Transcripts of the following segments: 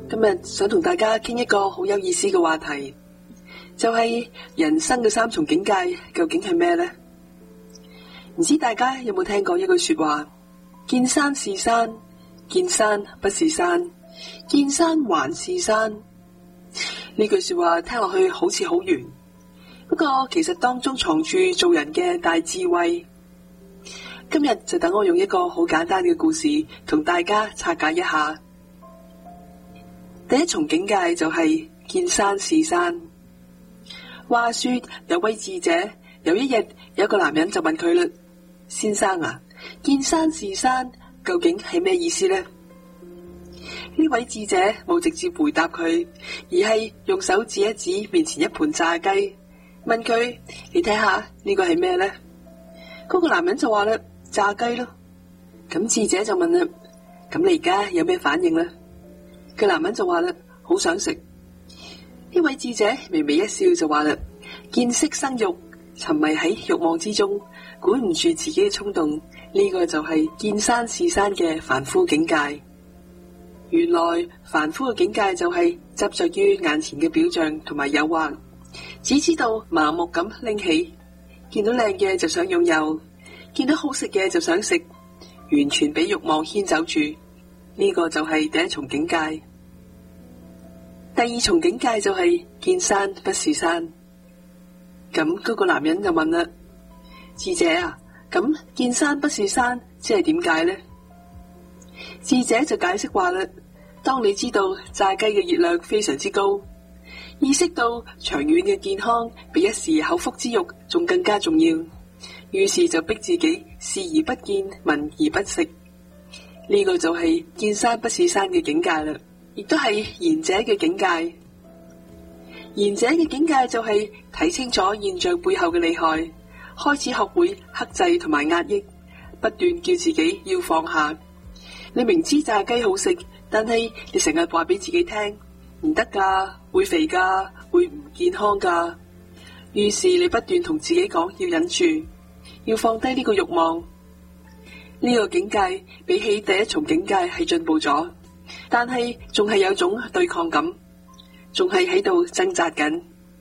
今日想同大家傾一個好有意思嘅話題，就係人生嘅三重境界究竟係咩呢？唔知大家有冇聽過一句說話：見山是山，見山不是山，見山還是山。呢句說話聽落去好似好玄，不過其實當中藏住做人嘅大智慧。今日就等我用一個好簡單嘅故事同大家拆解一下。第一重境界就係見山是山。話說有位智者，有一日有個男人就問佢啦：先生啊，見山是山究竟係咩意思呢？呢位智者冇直接回答佢，而係用手指一指面前一盤炸雞，問佢：你睇下呢個係咩呢？嗰個男人就話啦：炸雞咯。咁智者就問啦：咁你而家有咩反應呢？個男人就話啦：好想食。呢位智者微微一笑就話啦：見色生欲，沉迷喺欲望之中，管唔住自己嘅衝動，呢個就係見山是山嘅凡夫境界。原來凡夫嘅境界就係執着於眼前嘅表象同埋誘惑，只知道盲目咁拎起，見到靚嘅就想擁有，見到好食嘅就想食，完全俾欲望牽走住。呢個就係第一重境界。第二重境界就係見山不是山。咁嗰個男人就問啦：智者啊，咁見山不是山即係點解呢？智者就解釋話啦：當你知道炸雞嘅熱量非常之高，意識到長遠嘅健康比一時口腹之欲仲更加重要，於是就逼自己視而不見，聞而不食。呢個就係見山不是山嘅境界啦，亦都係賢者嘅境界。賢者嘅境界就係睇清楚現象背後嘅利害，開始學會克制同埋壓抑，不斷叫自己要放下。你明知炸雞好食，但係你成日話俾自己聽唔得噶，會肥噶，會唔健康噶。於是你不斷同自己講要忍住，要放低呢個慾望。呢個境界比起第一重境界係進步咗，但係仲係有種對抗感，仲係喺度掙扎緊。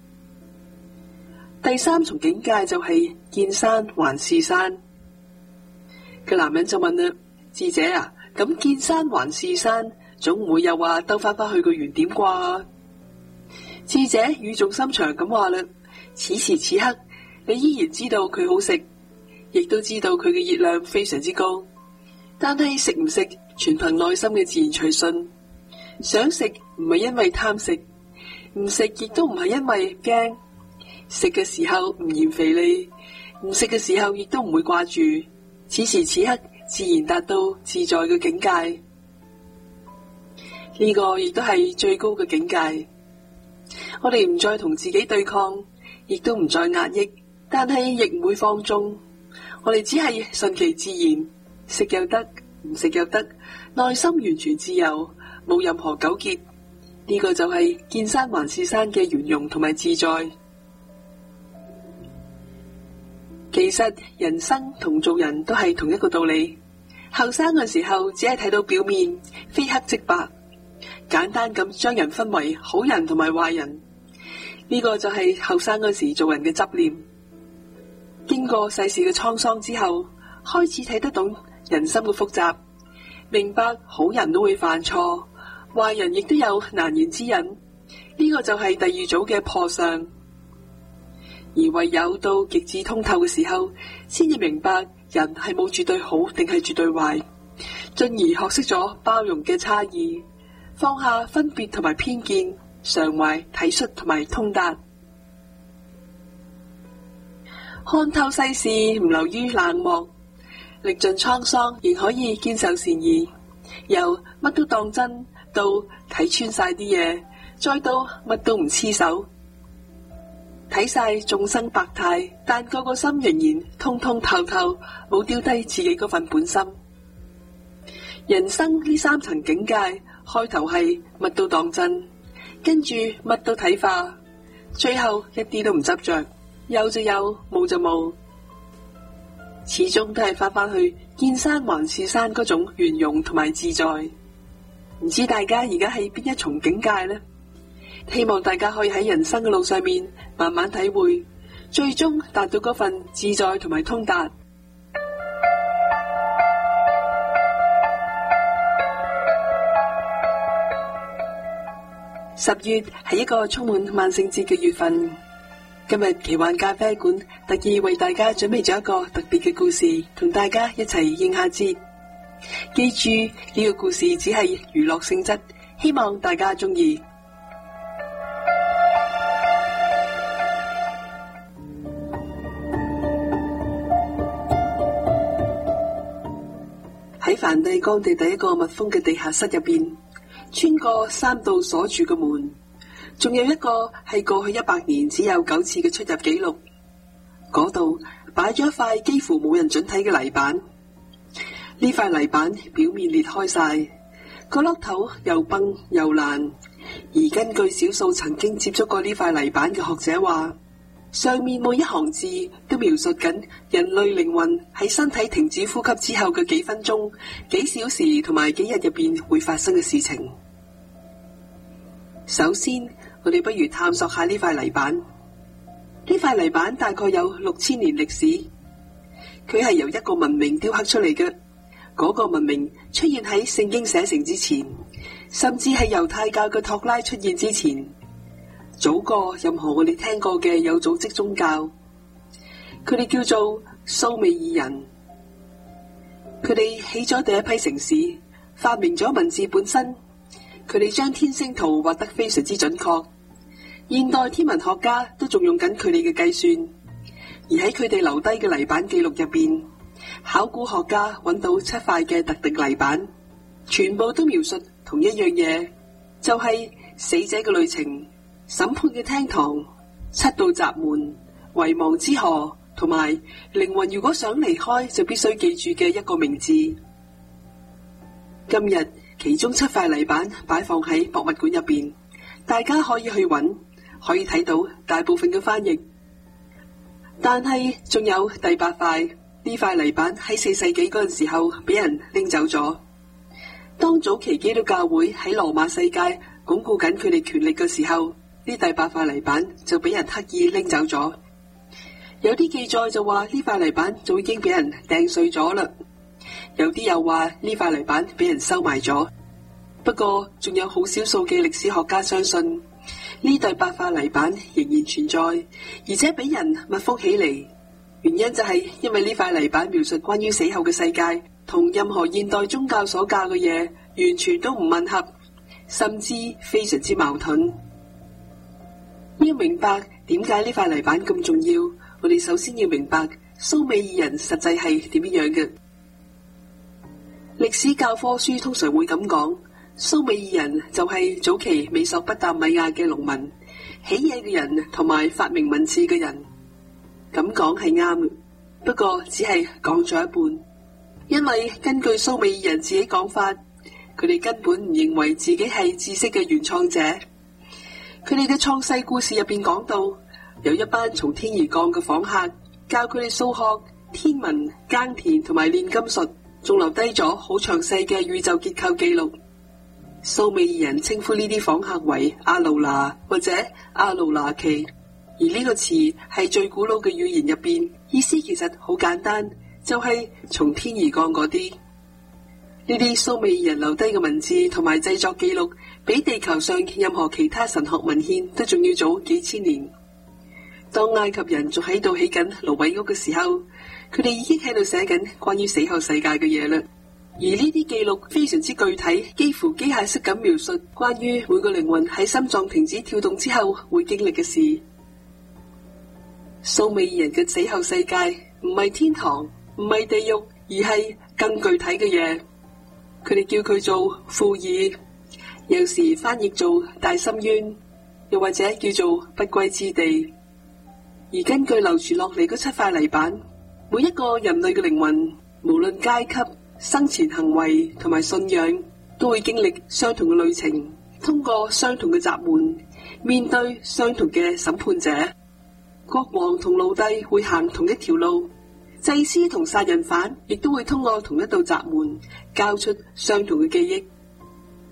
第三重境界就係見山還是山。個男人就問啦：智者啊，咁見山還是山，總唔會又話兜翻去個原點啩？智者語重心長咁話啦：此時此刻，你依然知道佢好食，亦都知道佢嘅熱量非常之高，但係食唔食全憑內心嘅自然隨順。想食唔係因為貪食，唔食亦都唔係因為驚。食嘅時候唔嫌肥膩，唔食嘅時候亦都唔會掛住。此時此刻自然達到自在嘅境界。呢個亦都係最高嘅境界。我哋唔再同自己對抗，亦都唔再壓抑，但係亦唔會放縱。我哋只係順其自然，食又得，唔食又得，內心完全自由，冇任何糾結。呢個就係見山還是山嘅圓融同埋自在。其實人生同做人都係同一個道理。後生嘅時候只係睇到表面，非黑即白，簡單咁將人分為好人同埋壞人。呢個就係後生嗰時做人嘅執念。經過世事嘅滄桑之後，開始睇得懂人心嘅複雜，明白好人都會犯錯，壞人亦都有難言之隱。呢個就係第二組嘅破相。而唯有到極致通透嘅時候，先至明白人係冇絕對好定係絕對壞，進而學識咗包容嘅差異，放下分別同埋偏見，常懷體恤同埋通達。看透世事，唔流於冷漠，歷盡滄桑仍可以堅守善意。由乜都當真到睇穿晒啲嘢，再到乜都唔黐手。睇晒眾生百態，但個心仍然通通透透，冇丟低自己嗰份本心。人生呢三層境界，開頭係乜都當真，跟住乜都睇化，最後一啲都唔執着，有就有，冇就冇，始終都係翻返去見山還是山嗰種圓融同埋自在。 唔知大家而家喺邊一重境界呢？希望大家可以喺人生嘅路上面慢慢體會，最終達到嗰份自在同埋通達。10月係一個充滿萬聖節嘅月份，今日奇幻咖啡館特意為大家準備咗一個特別嘅故事，同大家一齊應下節。記住呢個故事只係娛樂性質，希望大家中意。喺梵蒂岡地第一個密封嘅地下室入邊，穿過3道鎖住嘅門，仲有一個係過去100年只有9次嘅出入記錄。嗰度擺咗一塊幾乎冇人准睇嘅泥板，呢塊泥板表面裂開晒，個粒頭又崩又爛。而根據少數曾經接觸過呢塊泥板嘅學者話，上面每一行字都描述緊人類靈魂喺身體停止呼吸之後嘅幾分鐘、幾小時同埋幾日入邊會發生嘅事情。首先，我哋不如探索下呢塊泥板。呢塊泥板大概有6000年歷史，佢係由一個文明雕刻出嚟嘅。嗰個文明出現喺聖經寫成之前，甚至係猶太教嘅托拉出現之前，早過任何我哋聽過嘅有組織宗教。佢哋叫做蘇美爾人，佢哋起咗第一批城市，發明咗文字本身。佢哋將天星圖畫得非常之準確，現代天文學家都仲用緊佢哋嘅計算。而喺佢哋留低嘅泥板記錄入邊，考古學家揾到7塊嘅特定泥板，全部都描述同一樣嘢，就係死者嘅旅程、審判嘅廳堂、7道閘門、遺忘之河，同埋靈魂如果想離開就必須記住嘅一個名字。今日其中7塊泥板擺放喺博物館入邊，大家可以去揾，可以睇到大部分嘅翻譯。但係仲有第8塊，呢塊泥板喺4世紀嗰陣時候俾人拎走咗。當早期基督教會喺羅馬世界鞏固緊佢哋權力嘅時候，呢第8塊泥板就俾人刻意拎走咗。有啲記載就話呢塊泥板早已經俾人掟碎咗啦，有啲又話呢塊泥板俾人收埋咗。不過仲有好少數嘅歷史學家相信呢第8塊泥板仍然存在，而且俾人密封起嚟。原因就係因為呢塊泥板描述關於死後嘅世界，同任何現代宗教所教嘅嘢完全都唔吻合，甚至非常之矛盾。要明白點解呢塊泥板咁重要，我哋首先要明白蘇美爾人實際係點樣嘅。歷史教科書通常會咁講，蘇美爾人就係早期美索不達米亞嘅農民、起嘢嘅人同埋發明文字嘅人。咁講係啱嘅，不過只係講咗一半，因為根據蘇美爾人自己講法，佢哋根本唔認為自己係知識嘅原創者。佢哋嘅創世故事入邊講到，有一班從天而降嘅訪客，教佢哋數學、天文、耕田同埋煉金術，仲留低咗好詳細嘅宇宙結構記錄。蘇美爾人稱呼呢啲訪客為阿努拿或者阿努拿奇。而呢個詞係最古老嘅語言入邊，意思其實好簡單，就係從天而降嗰啲。呢啲蘇美爾人留低嘅文字同埋製作記錄，比地球上任何其他神學文獻都仲要早幾千年。當埃及人仲喺度起緊蘆葦屋嘅時候，佢哋已經喺度寫緊關於死後世界嘅嘢啦。而呢啲記錄非常之具體，幾乎機械式咁描述關於每個靈魂喺心臟停止跳動之後會經歷嘅事。蘇美爾人嘅死後世界唔係天堂，唔係地獄，而係更具體嘅嘢。佢哋叫佢做庫爾，有時翻譯做大深淵，又或者叫做不歸之地。而根據流傳落嚟嗰7塊泥板，每一個人類嘅靈魂，無論階級、生前行為同埋信仰，都會經歷相同嘅旅程，通過相同嘅閘門，面對相同嘅審判者。國王同奴隸會行同一條路，祭司同殺人犯亦都會通過同一道閘門，交出相同嘅記憶。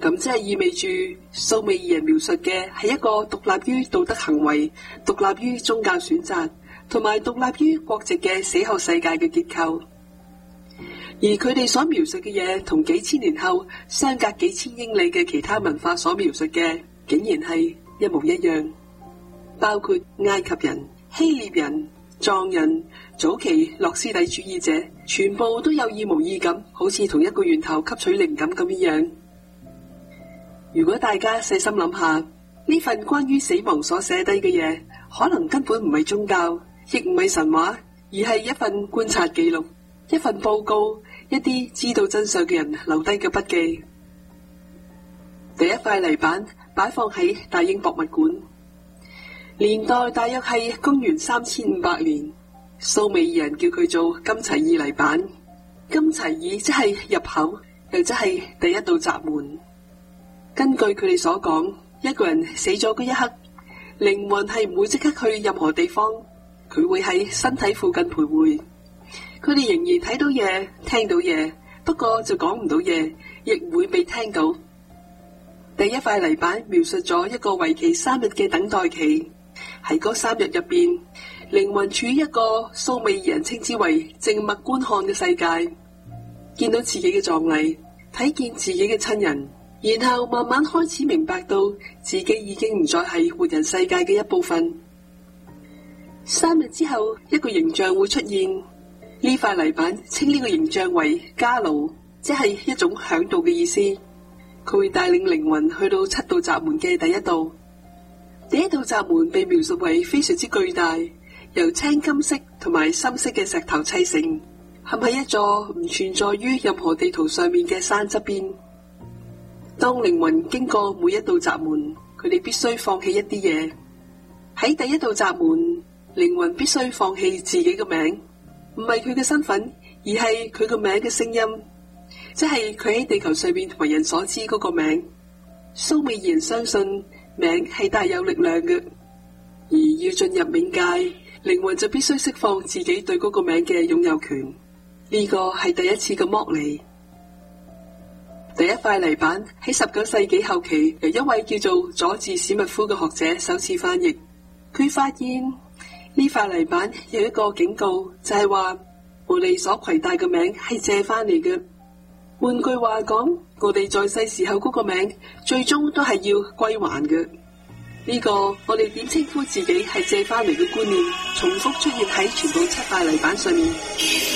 咁即係意味住蘇美爾人描述嘅係一個獨立於道德行為、獨立於宗教選擇同埋獨立於國籍嘅死後世界嘅結構。而佢哋所描述嘅嘢同幾千年後相隔幾千英里嘅其他文化所描述嘅竟然係一模一樣，包括埃及人、希臘人、藏人、早期諾斯底主義者，全部都有意無意咁好似同一個源頭吸取靈感咁樣。如果大家細心諗下，呢份關於死亡所寫低嘅嘢，可能根本唔係宗教，亦唔係神話，而係一份觀察記錄，一份報告，一啲知道真相嘅人留低嘅筆記。第一塊泥板擺放喺大英博物館，年代大約係公元3500年，蘇美爾人叫佢做金齊爾泥板。金齊爾即係入口，又即係第一道閘門。根據佢哋所講，一個人死咗嗰一刻，靈魂係唔會即刻去任何地方，佢會喺身體附近徘徊。佢哋仍然睇到嘢、聽到嘢，不過就講唔到嘢，亦唔會被聽到。第一塊泥板描述咗一個為期3日嘅等待期，喺嗰3日入邊，靈魂處於一個蘇美爾人稱之為靜默觀看嘅世界，見到自己嘅葬禮，睇見自己嘅親人，然後慢慢開始明白到自己已經唔再係活人世界嘅一部分。3日之後，一個形象會出現，呢塊泥板稱呢個形象為加魯，即係一種嚮導嘅意思。佢會帶領靈魂去到7道閘門嘅第一道。第一道閘門被描述為非常之巨大，由青金色同埋深色嘅石頭砌成，陷喺一座唔存在於任何地圖上面嘅山側邊。當靈魂經過每一道閘門，佢哋必須放棄一啲嘢。喺第一道閘門，靈魂必須放棄自己嘅名，唔係佢嘅身份，而係佢個名嘅聲音，即係佢喺地球上面為人所知嗰個名。蘇美爾人相信名係帶有力量嘅，而要進入冥界，靈魂就必須釋放自己對嗰個名嘅擁有權。呢個係第一次嘅剝離。第一塊泥板喺19世紀後期由一位叫做佐治史密夫嘅學者首次翻譯。佢發現呢塊泥板有一個警告，就係話我哋所攜帶嘅名係借翻嚟嘅。換句話講，我哋在世時候嗰個名最終都係要歸還嘅。呢個我哋點稱呼自己係借翻嚟嘅觀念，重複出現喺全部7塊泥板上面。